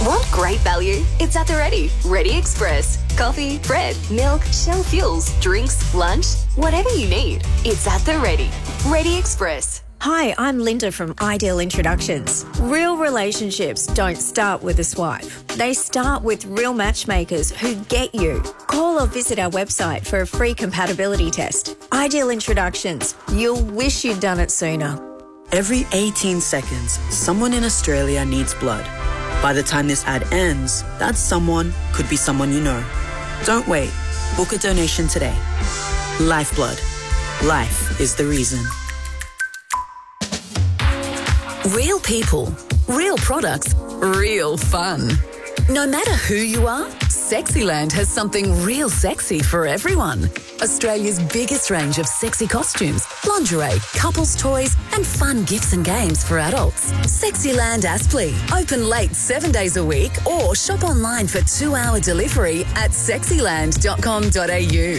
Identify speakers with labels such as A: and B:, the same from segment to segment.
A: Want great value? It's at the Ready. Ready Express. Coffee, bread, milk, Shell fuels, drinks, lunch, whatever you need. It's at the Ready. Ready Express.
B: Hi, I'm Linda from Ideal Introductions. Real relationships don't start with a swipe. They start with real matchmakers who get you. Call or visit our website for a free compatibility test. Ideal Introductions. You'll wish you'd done it sooner.
C: Every 18 seconds, someone in Australia needs blood. By the time this ad ends, that someone could be someone you know. Don't wait. Book a donation today. Lifeblood. Life is the reason.
D: Real people, real products, real fun. No matter who you are, Sexyland has something real sexy for everyone. Australia's biggest range of sexy costumes, lingerie, couples toys and fun gifts and games for adults. Sexyland Aspley. Open late 7 days a week or shop online for 2-hour delivery at sexyland.com.au.
E: Take me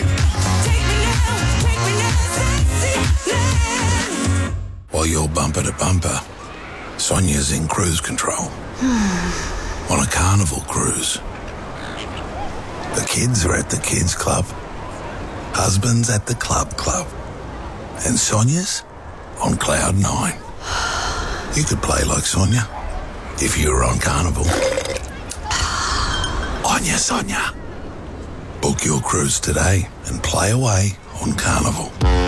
E: now, Sexyland.
F: While you're bumper to bumper, Sonia's in cruise control. On a carnival cruise. The kids are at the kids club. Husband's at the club. And Sonia's on cloud 9. You could play like Sonia if you were on Carnival. Onya, Sonia. Book your cruise today and play away on Carnival.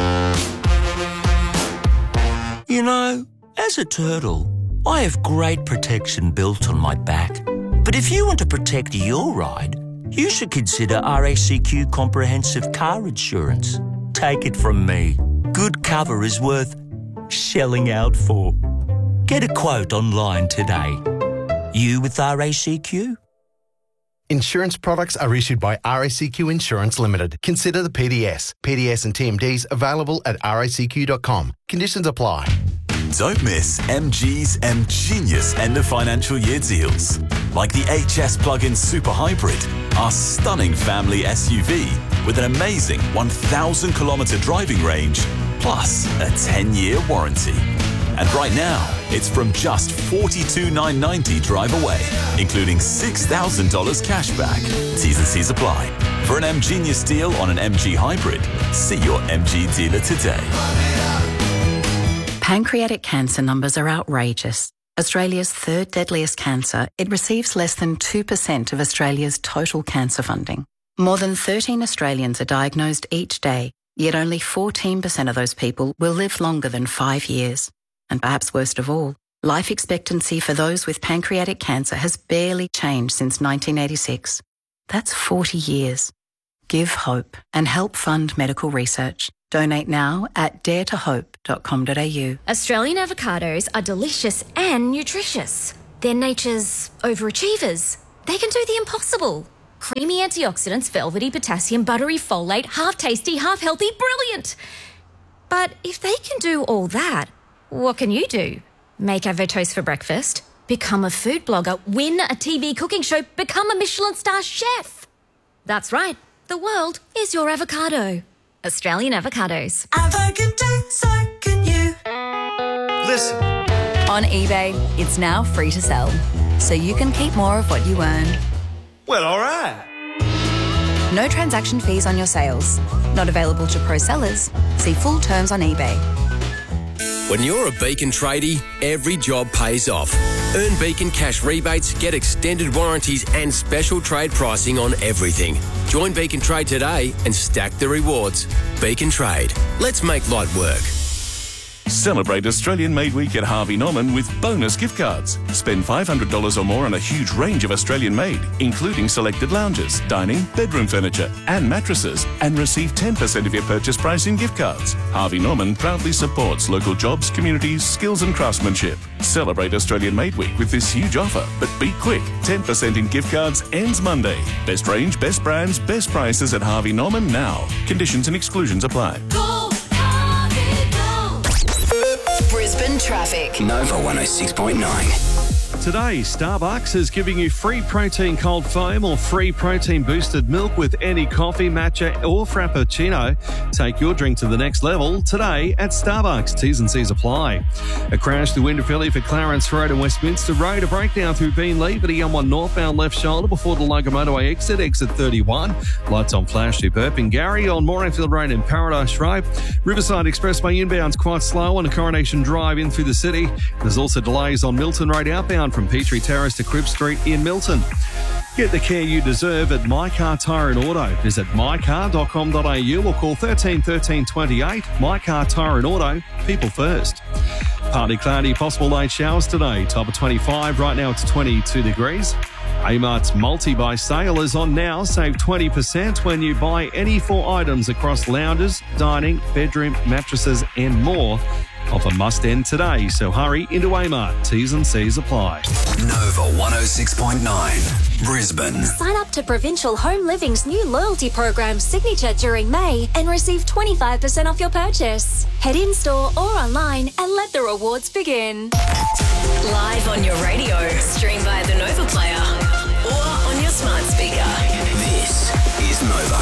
G: You know, as a turtle, I have great protection built on my back. But if you want to protect your ride, you should consider RACQ Comprehensive Car Insurance. Take it from me. Good cover is worth shelling out for. Get a quote online today. You with RACQ?
H: Insurance products are issued by RACQ Insurance Limited. Consider the PDS. PDS and TMDs available at racq.com. Conditions apply.
I: Don't miss MG's M-Genius End of Financial Year deals. Like the HS Plug-in Super Hybrid, our stunning family SUV with an amazing 1,000-kilometre driving range, plus a 10-year warranty. And right now, it's from just $42,990 drive away, including $6,000 cash back. T's and C's apply. For an M-Genius deal on an MG Hybrid, see your MG dealer today.
J: Pancreatic cancer numbers are outrageous. Australia's third deadliest cancer, it receives less than 2% of Australia's total cancer funding. More than 13 Australians are diagnosed each day, yet only 14% of those people will live longer than 5 years. And perhaps worst of all, life expectancy for those with pancreatic cancer has barely changed since 1986. That's 40 years. Give hope and help fund medical research. Donate now at daretohope.com.au.
K: Australian avocados are delicious and nutritious. They're nature's overachievers. They can do the impossible. Creamy antioxidants, velvety potassium, buttery folate, half tasty, half healthy, brilliant. But if they can do all that, what can you do? Make avo toast for breakfast, become a food blogger, win a TV cooking show, become a Michelin star chef. That's right, the world is your avocado. Australian avocados.
E: Avocado, so can you.
L: Listen.
M: On eBay, it's now free to sell, so you can keep more of what you earn.
L: Well, all right.
M: No transaction fees on your sales. Not available to pro sellers. See full terms on eBay.
N: When you're a Beacon tradie, every job pays off. Earn Beacon cash rebates, get extended warranties and special trade pricing on everything. Join Beacon Trade today and stack the rewards. Beacon Trade. Let's make light work.
O: Celebrate Australian Made Week at Harvey Norman with bonus gift cards. Spend $500 or more on a huge range of Australian made, including selected lounges, dining, bedroom furniture and mattresses, and receive 10% of your purchase price in gift cards. Harvey Norman proudly supports local jobs, communities, skills and craftsmanship. Celebrate Australian Made Week with this huge offer, but be quick. 10% in gift cards ends Monday. Best range, best brands, best prices at Harvey Norman now. Conditions and exclusions apply.
A: Brisbane traffic.
N: Nova 106.9.
P: Today, Starbucks is giving you free protein cold foam or free protein boosted milk with any coffee, matcha or frappuccino. Take your drink to the next level today at Starbucks. T's and C's apply. A crash through Indooroopilly for Clarence Road and Westminster Road. A breakdown through Beenleigh for the M1 northbound left shoulder before the Logan Motorway exit 31. Lights on flash to Burpengary on Moranfield Road and Paradise Road. Riverside Expressway inbound's quite slow on Coronation Drive in through the city. There's also delays on Milton Road outbound from Petrie Terrace to Crib Street in Milton. Get the care you deserve at My Car Tyre and Auto. Visit mycar.com.au or call 13 13 28. My Car Tyre and Auto. People first. Partly cloudy, possible late showers today. Top of 25. Right now it's 22 degrees. Amart's multi-buy sale is on now. Save 20% when you buy any 4 items across lounges, dining, bedroom, mattresses and more. Offer must end today, so hurry into Amart. T's and C's apply.
Q: Nova 106.9, Brisbane.
A: Sign up to Provincial Home Living's new loyalty program Signature during May and receive 25% off your purchase. Head in-store or online and let the rewards begin.
R: Live on your radio, stream via the Nova Player or on your smart speaker.
Q: This is Nova.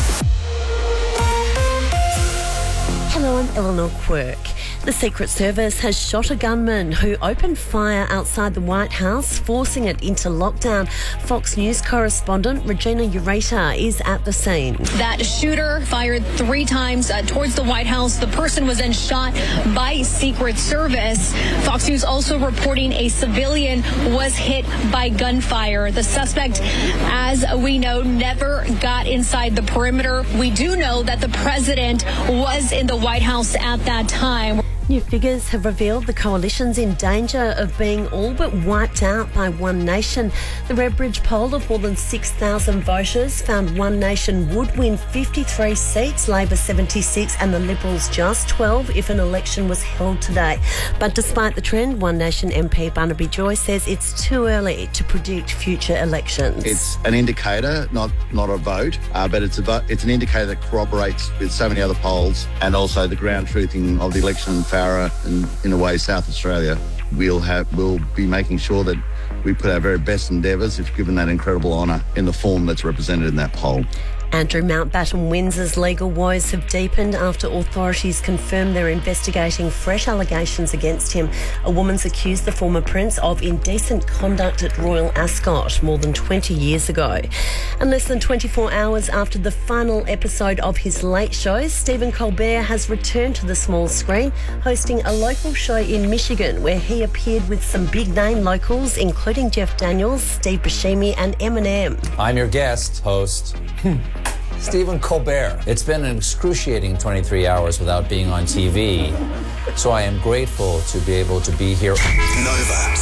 S: Hello, I'm Eleanor Quirk. The Secret Service has shot a gunman who opened fire outside the White House, forcing it into lockdown. Fox News correspondent Regina Ureta is at the scene.
T: That shooter fired 3 times towards the White House. The person was then shot by Secret Service. Fox News also reporting a civilian was hit by gunfire. The suspect, as we know, never got inside the perimeter. We do know that the president was in the White House at that time.
S: New figures have revealed the coalition's in danger of being all but wiped out by One Nation. The Redbridge poll of more than 6,000 voters found One Nation would win 53 seats, Labor 76 and the Liberals just 12 if an election was held today. But despite the trend, One Nation MP Barnaby Joy says it's too early to predict future elections.
U: It's an indicator, not a vote, but it's an indicator that corroborates with so many other polls and also the ground truthing of the election. And in a way, South Australia, we'll be making sure that we put our very best endeavours if given that incredible honour in the form that's represented in that poll.
S: Andrew Mountbatten Windsor's legal woes have deepened after authorities confirmed they're investigating fresh allegations against him. A woman's accused the former prince of indecent conduct at Royal Ascot more than 20 years ago. And less than 24 hours after the final episode of his Late Show, Stephen Colbert has returned to the small screen, hosting a local show in Michigan where he appeared with some big-name locals, including Jeff Daniels, Steve Buscemi and Eminem.
V: I'm your guest, host, Stephen Colbert. It's been an excruciating 23 hours without being on TV, so I am grateful to be able to be here.
Q: Nova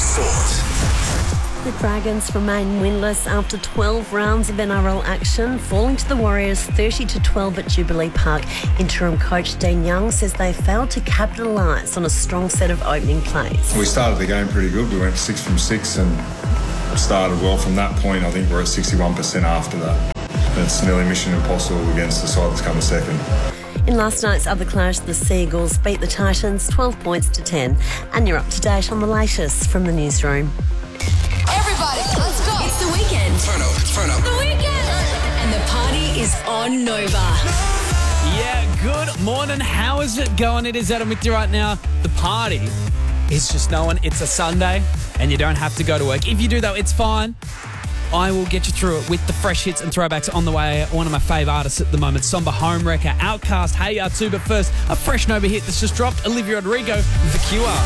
Q: Sport.
S: The Dragons remain winless after 12 rounds of NRL action, falling to the Warriors 30-12 at Jubilee Park. Interim coach Dean Young says they failed to capitalise on a strong set of opening plays.
W: We started the game pretty good. We went 6 from 6 and started well from that point. I think we're at 61% after that. It's nearly mission impossible against the side that's come second.
S: In last night's other clash, the Seagulls beat the Titans 12 points to 10. And you're up to date on the latest from the newsroom.
R: Everybody, let's go. It's the weekend.
Q: Turn up.
R: The weekend. And the party is on Nova.
X: Yeah, good morning. How is it going? It is Adam with you right now. The party is just knowing it's a Sunday and you don't have to go to work. If you do, though, it's fine. I will get you through it with the fresh hits and throwbacks on the way. One of my fave artists at the moment, Somber Homewrecker, Outcast, Hey Ya 2. But first, a fresh Nova hit that's just dropped. Olivia Rodrigo, The Cure.